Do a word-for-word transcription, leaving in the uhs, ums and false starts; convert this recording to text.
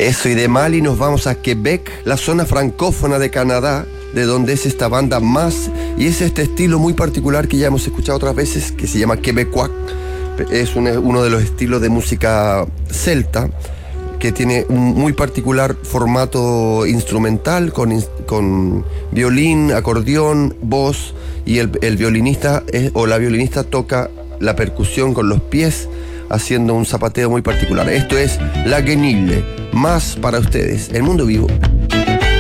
Eso, y de Mali nos vamos a Quebec, la zona francófona de Canadá, de donde es esta banda Más, y es este estilo muy particular que ya hemos escuchado otras veces, que se llama quebecois. Es un, uno de los estilos de música celta, que tiene un muy particular formato instrumental, con, con violín, acordeón, voz, y el, el violinista es, o la violinista toca la percusión con los pies, haciendo un zapateo muy particular. Esto es La Guenille, Más para ustedes, El Mundo Vivo.